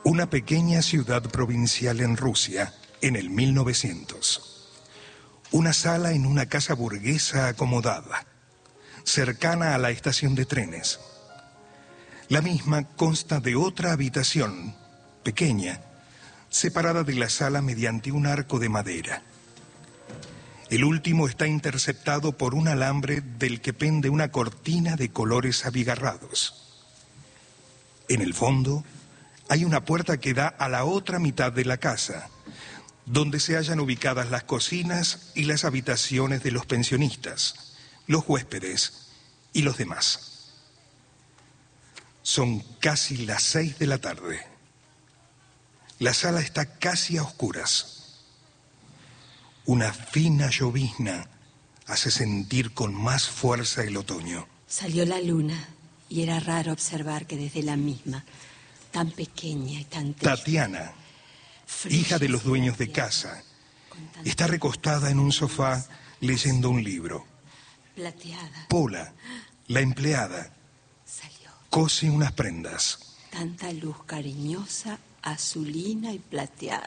Una pequeña ciudad provincial en Rusia, en el 1900. Una sala en una casa burguesa acomodada, cercana a la estación de trenes. La misma consta de otra habitación, pequeña, separada de la sala mediante un arco de madera. El último está interceptado por un alambre del que pende una cortina de colores abigarrados. En el fondo hay una puerta que da a la otra mitad de la casa, donde se hallan ubicadas las cocinas y las habitaciones de los pensionistas, los huéspedes y los demás. Son casi las 6 de la tarde. La sala está casi a oscuras. Una fina llovizna hace sentir con más fuerza el otoño. Salió la luna y era raro observar que desde la misma, tan pequeña y tan triste, Tatiana, hija de los dueños de casa, está recostada en un sofá leyendo un libro. Plateada. Pola, la empleada, Salió. cose unas prendas. Tanta luz cariñosa, azulina y plateada.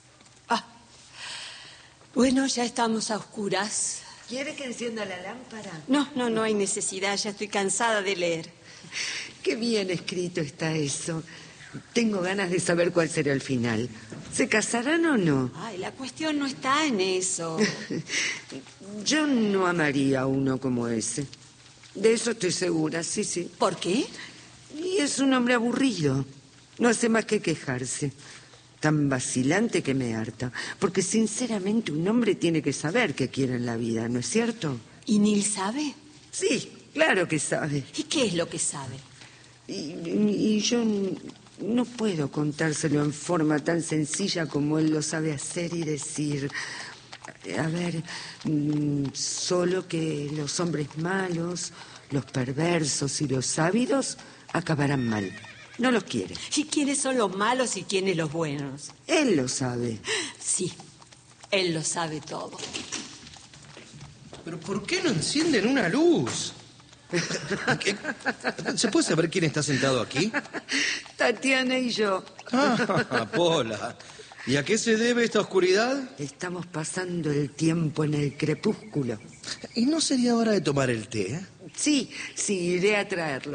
Bueno, ya estamos a oscuras. ¿Quiere que encienda la lámpara? No hay necesidad, ya estoy cansada de leer. Qué bien escrito está eso. Tengo ganas de saber cuál será el final. ¿Se casarán o no? Ay, la cuestión no está en eso. Yo no amaría a uno como ese. De eso estoy segura, sí. ¿Por qué? Y es un hombre aburrido. No hace más que quejarse. Tan vacilante que me harta. Porque sinceramente un hombre tiene que saber qué quiere en la vida, ¿no es cierto? ¿Y Neil sabe? Sí, claro que sabe. ¿Y qué es lo que sabe? Y yo no puedo contárselo en forma tan sencilla como él lo sabe hacer y decir. A ver, solo que los hombres malos, los perversos y los ávidos acabarán mal. No los quiere. ¿Y quiénes son los malos y quiénes los buenos? Él lo sabe. Sí, él lo sabe todo. ¿Pero por qué no encienden una luz? ¿Se puede saber quién está sentado aquí? Tatiana y yo. Pola. ¿Y a qué se debe esta oscuridad? Estamos pasando el tiempo en el crepúsculo. ¿Y no sería hora de tomar el té? Sí, iré a traerlo.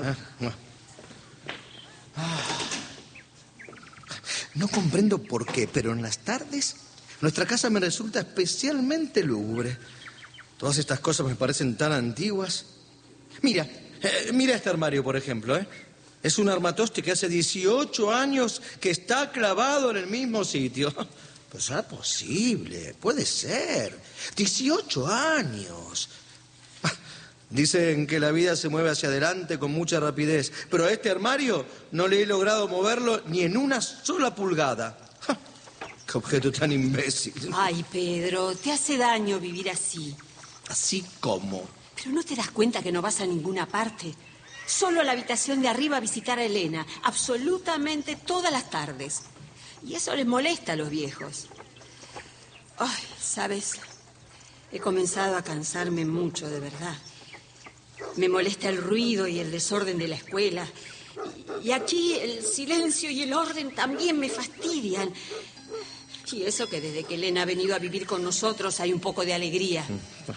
No comprendo por qué, pero en las tardes nuestra casa me resulta especialmente lúgubre. Todas estas cosas me parecen tan antiguas. Mira este armario, por ejemplo, Es un armatoste que hace 18 años que está clavado en el mismo sitio. Pues será posible, puede ser. 18 años. Dicen que la vida se mueve hacia adelante con mucha rapidez, pero a este armario no le he logrado moverlo ni en una sola pulgada. ¡Qué objeto tan imbécil! Ay, Pedro, te hace daño vivir así. ¿Así cómo? Pero no te das cuenta que no vas a ninguna parte. Solo a la habitación de arriba a visitar a Elena, absolutamente todas las tardes. Y eso les molesta a los viejos. Ay, ¿sabes? He comenzado a cansarme mucho, de verdad. Me molesta el ruido y el desorden de la escuela. Y aquí el silencio y el orden también me fastidian. Y eso que desde que Elena ha venido a vivir con nosotros hay un poco de alegría.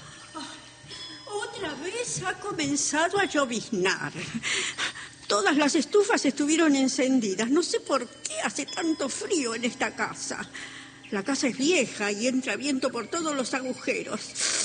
Otra vez ha comenzado a lloviznar. Todas las estufas estuvieron encendidas. No sé por qué hace tanto frío en esta casa. La casa es vieja y entra viento por todos los agujeros.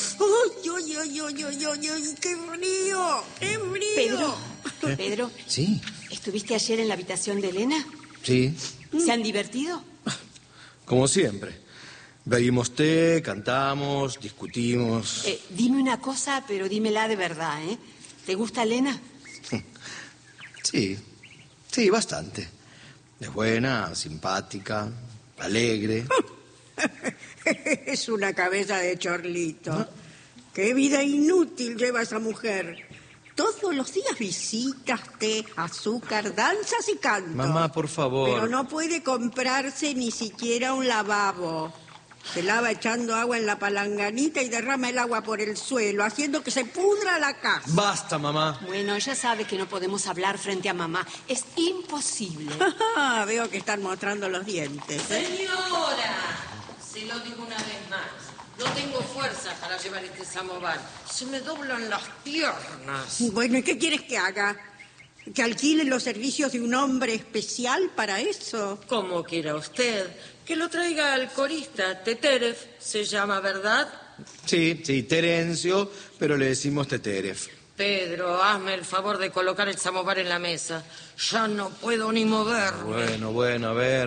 ¡Ay, qué frío! ¡Qué frío! Pedro. Sí. ¿Estuviste ayer en la habitación de Elena? Sí. ¿Se han divertido? Como siempre. Bebimos té, cantamos, discutimos. Dime una cosa, pero dímela de verdad, ¿Te gusta Elena? Sí, bastante. Es buena, simpática, alegre. Es una cabeza de chorlito. ¡Qué vida inútil lleva esa mujer! Todos los días visitas, té, azúcar, danzas y canto. Mamá, por favor. Pero no puede comprarse ni siquiera un lavabo. Se lava echando agua en la palanganita y derrama el agua por el suelo, haciendo que se pudra la casa. Basta, mamá. Bueno, ella sabe que no podemos hablar frente a mamá. Es imposible. Veo que están mostrando los dientes. Señora, se lo digo una vez más. No tengo fuerza para llevar este samovar. Se me doblan las piernas. Bueno, ¿y qué quieres que haga? ¿Que alquile los servicios de un hombre especial para eso? Como quiera usted. Que lo traiga al corista. Teteref se llama, ¿verdad? Sí, Terencio, pero le decimos Teteref. Pedro, hazme el favor de colocar el samovar en la mesa. Ya no puedo ni moverme. Bueno, a ver.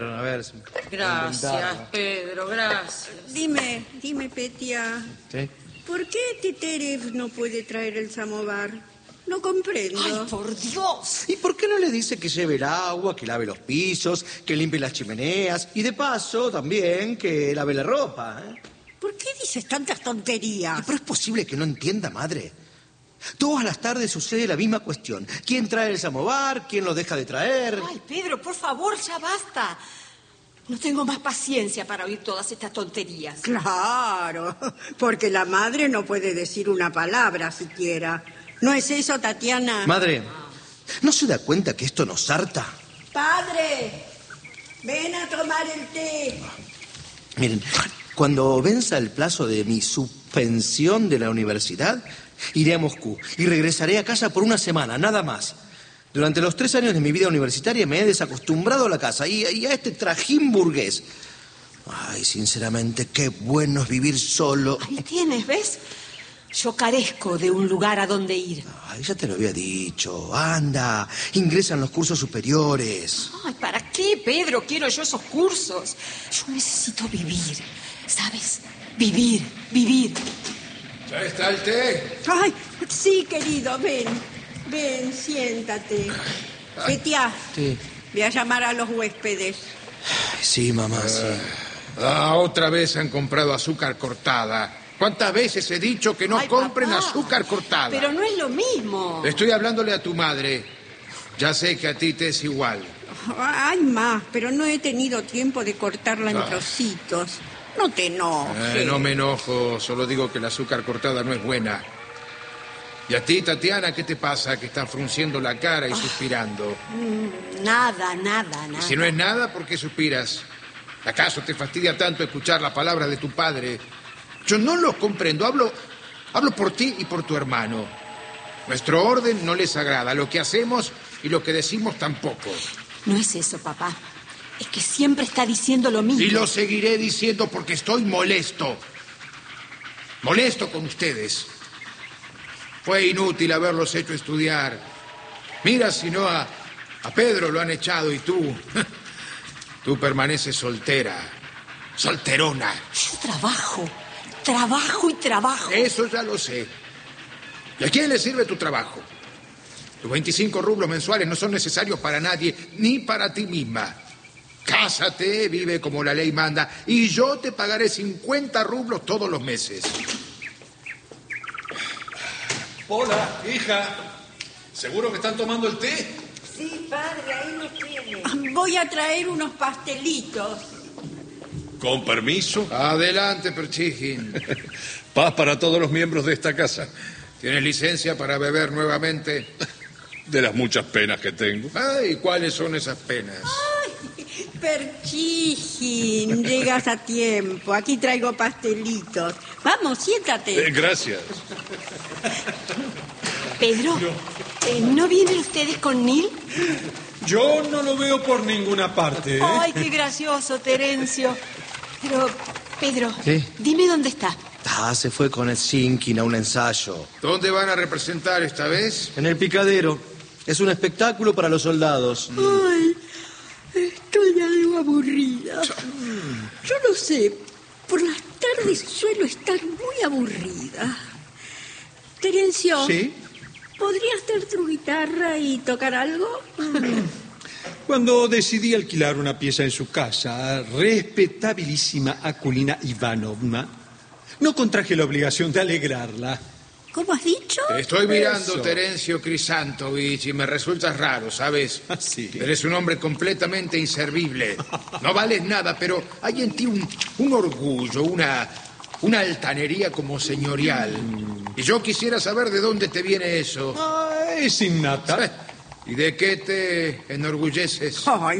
Gracias, Pedro, gracias. Dime, Petia, ¿Sí? ¿por qué Teteref no puede traer el samovar? No comprendo. ¡Ay, por Dios! ¿Y por qué no le dice que lleve el agua, que lave los pisos, que limpie las chimeneas y de paso también que lave la ropa? ¿Por qué dices tantas tonterías? Pero es posible que no entienda, madre. Todas las tardes sucede la misma cuestión. ¿Quién trae el samovar? ¿Quién lo deja de traer? Ay, Pedro, por favor, ya basta. No tengo más paciencia para oír todas estas tonterías. Claro, porque la madre no puede decir una palabra siquiera. ¿No es eso, Tatiana? Madre, ¿no se da cuenta que esto nos harta? Padre, ven a tomar el té. Miren, cuando venza el plazo de mi suspensión de la universidad, iré a Moscú y regresaré a casa por una semana, nada más. Durante los 3 años de mi vida universitaria me he desacostumbrado a la casa y a este trajín burgués. Ay, sinceramente, qué bueno es vivir solo. Ahí tienes, ¿ves? Yo carezco de un lugar a donde ir. Ay, ya te lo había dicho. Anda, ingresa en los cursos superiores. Ay, ¿para qué, Pedro? Quiero yo esos cursos. Yo necesito vivir, ¿sabes? Vivir. ¿Ya está el té? Ay, sí, querido, ven, siéntate. Petia, Sí. voy a llamar a los huéspedes. Ay, sí, mamá, sí. Otra vez han comprado azúcar cortada. ¿Cuántas veces he dicho que no Ay, compren papá, azúcar cortada? Pero no es lo mismo. Estoy hablándole a tu madre. Ya sé que a ti te es igual. Hay más, pero no he tenido tiempo de cortarla en trocitos. No te enojes. No me enojo, solo digo que el azúcar cortada no es buena. ¿Y a ti, Tatiana, qué te pasa? Que estás frunciendo la cara y suspirando. Nada. Y si no es nada, ¿por qué suspiras? ¿Acaso te fastidia tanto escuchar la palabra de tu padre? Yo no los comprendo. Hablo por ti y por tu hermano. Nuestro orden no les agrada. Lo que hacemos y lo que decimos tampoco. No es eso, papá. Es que siempre está diciendo lo mismo. Y lo seguiré diciendo porque estoy molesto. Molesto con ustedes. Fue inútil haberlos hecho estudiar. Mira, si no a Pedro lo han echado y tú Tú permaneces soltera, solterona. Yo trabajo y trabajo. Eso ya lo sé. ¿Y a quién le sirve tu trabajo? Tus 25 rublos mensuales no son necesarios para nadie, ni para ti misma. Cásate, vive como la ley manda, y yo te pagaré 50 rublos todos los meses. Hola, hija. ¿Seguro que están tomando el té? Sí, padre, ahí lo tiene. Voy a traer unos pastelitos. Con permiso. Adelante, Perchigin. Paz para todos los miembros de esta casa. ¿Tienes licencia para beber nuevamente? De las muchas penas que tengo. Ay, ¿cuáles son esas penas? Perchijin, llegas a tiempo. Aquí traigo pastelitos. Vamos, siéntate. Gracias. Pedro, ¿no vienen ustedes con Neil? Yo no lo veo por ninguna parte. Ay, qué gracioso, Terencio. Pero, Pedro, ¿Qué? dime dónde está. Se fue con el Sinkin a un ensayo. ¿Dónde van a representar esta vez? En el Picadero. Es un espectáculo para los soldados. Ay, estoy algo aburrida. Yo lo sé. Por las tardes suelo estar muy aburrida. Terencio. ¿Sí? ¿Podrías traer tu guitarra y tocar algo? Cuando decidí alquilar una pieza en su casa, respetabilísima Akulina Ivanovna, no contraje la obligación de alegrarla. ¿Cómo has dicho? Te estoy mirando, Eso. Terencio Crisantovich, y me resultas raro, ¿sabes? Ah, sí. Eres un hombre completamente inservible. No vales nada, pero hay en ti un orgullo, una altanería como señorial. Y yo quisiera saber de dónde te viene eso. Es innata. ¿Y de qué te enorgulleces? Ay,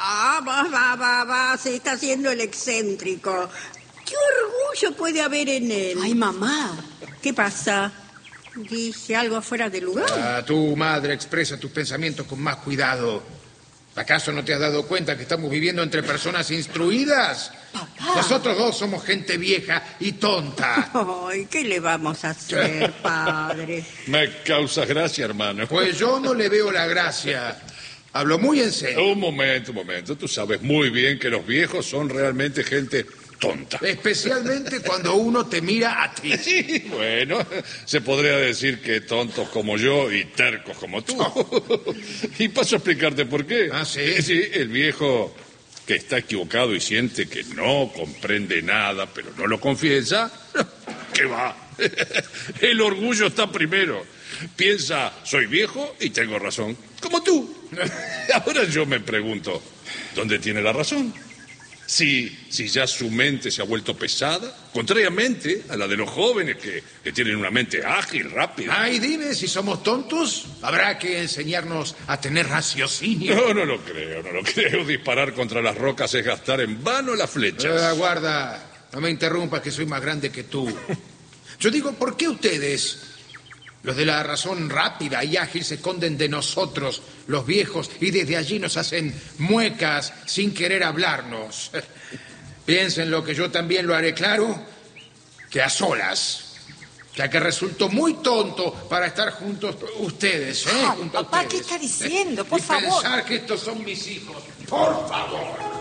va, se está haciendo el excéntrico. ¿Qué orgullo puede haber en él? Ay, mamá. ¿Qué pasa? ¿Dije algo fuera de lugar? Tu madre expresa tus pensamientos con más cuidado. ¿Acaso no te has dado cuenta que estamos viviendo entre personas instruidas? Papá. Nosotros dos somos gente vieja y tonta. Ay, ¿qué le vamos a hacer, padre? Me causa gracia, hermano. Pues yo no le veo la gracia. Hablo muy en serio. Un momento. Tú sabes muy bien que los viejos son realmente gente tonta. Especialmente cuando uno te mira a ti. Sí, bueno, se podría decir que tontos como yo y tercos como tú. Y paso a explicarte por qué. ¿Ah, sí? Sí, el viejo que está equivocado y siente que no comprende nada, pero no lo confiesa, ¿qué va? El orgullo está primero. Piensa, soy viejo y tengo razón, como tú. Ahora yo me pregunto, ¿dónde tiene la razón? Si ya su mente se ha vuelto pesada, contrariamente a la de los jóvenes que tienen una mente ágil, rápida. Ay, dime, si somos tontos, habrá que enseñarnos a tener raciocinio. No lo creo. Disparar contra las rocas es gastar en vano las flechas. Aguarda, no me interrumpas que soy más grande que tú. Yo digo, ¿por qué ustedes, los de la razón rápida y ágil, se esconden de nosotros, los viejos, y desde allí nos hacen muecas sin querer hablarnos? Piensen lo que yo también lo haré claro, que a solas, ya que resultó muy tonto para estar juntos ustedes, Ay, junto a papá, ustedes. ¿qué está diciendo? Por y favor. pensar que estos son mis hijos, por favor.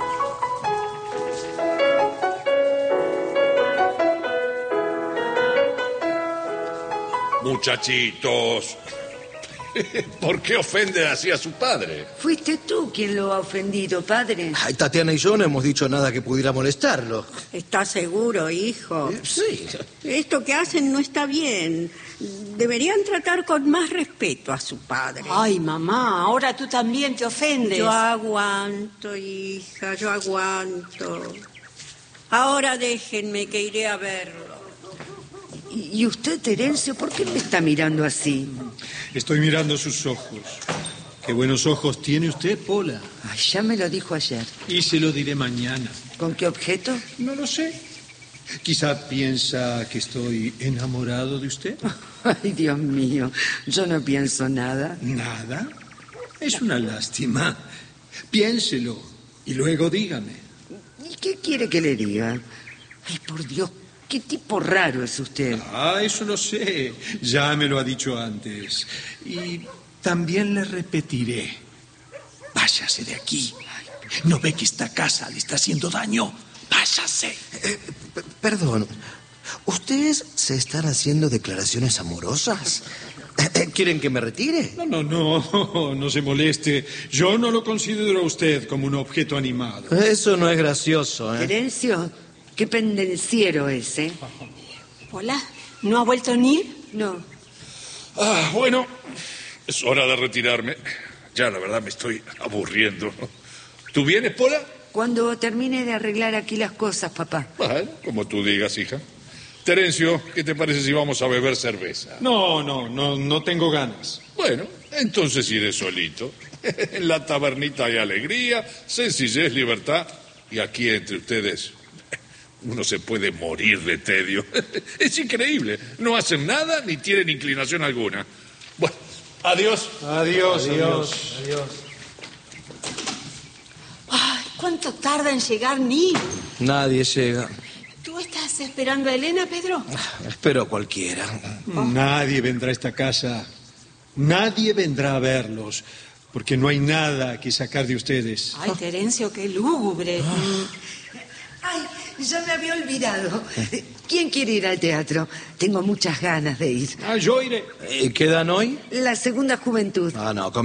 Muchachitos, ¿por qué ofende así a su padre? Fuiste tú quien lo ha ofendido, padre. Ay, Tatiana y yo no hemos dicho nada que pudiera molestarlo. ¿Estás seguro, hijo? Sí. Esto que hacen no está bien. Deberían tratar con más respeto a su padre. Ay, mamá, ahora tú también te ofendes. Yo aguanto, hija, yo aguanto. Ahora déjenme que iré a verlo. ¿Y usted, Terencio, por qué me está mirando así? Estoy mirando sus ojos. Qué buenos ojos tiene usted, Pola. Ay, ya me lo dijo ayer. Y se lo diré mañana. ¿Con qué objeto? No lo sé. Quizá piensa que estoy enamorado de usted. Ay, Dios mío, yo no pienso nada. ¿Nada? Es una lástima. Piénselo y luego dígame. ¿Y qué quiere que le diga? Ay, por Dios, qué tipo raro es usted. Ah, eso lo sé. Ya me lo ha dicho antes. Y también le repetiré. Váyase de aquí. ¿No ve que esta casa le está haciendo daño? Váyase. Perdón, ¿ustedes se están haciendo declaraciones amorosas? ¿Quieren que me retire? No se moleste. Yo no lo considero a usted como un objeto animado. Eso no es gracioso, ¿eh? Terencio, qué pendenciero es, ¿eh? Hola, ¿no ha vuelto Neil? No. Bueno, es hora de retirarme. Ya, la verdad, me estoy aburriendo. ¿Tú vienes, Pola? Cuando termine de arreglar aquí las cosas, papá. Bueno, como tú digas, hija. Terencio, ¿qué te parece si vamos a beber cerveza? No tengo ganas. Bueno, entonces iré solito. En la tabernita hay alegría, sencillez, libertad. Y aquí entre ustedes uno se puede morir de tedio. Es increíble. No hacen nada ni tienen inclinación alguna. Bueno, adiós. Adiós. Ay, ¿cuánto tarda en llegar Neil? Nadie llega. ¿Tú estás esperando a Elena, Pedro? Espero a cualquiera. Nadie vendrá a esta casa. Nadie vendrá a verlos. Porque no hay nada que sacar de ustedes. Ay, Terencio, qué lúgubre. Ay, ya me había olvidado. ¿Quién quiere ir al teatro? Tengo muchas ganas de ir. Yo iré. ¿Quedan hoy? La segunda juventud. Ah, no,